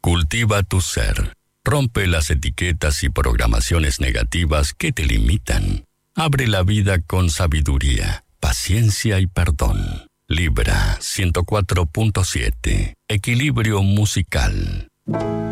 Cultiva tu ser. Rompe las etiquetas y programaciones negativas que te limitan. Abre la vida con sabiduría, paciencia y perdón. Libra 104.7. Equilibrio musical.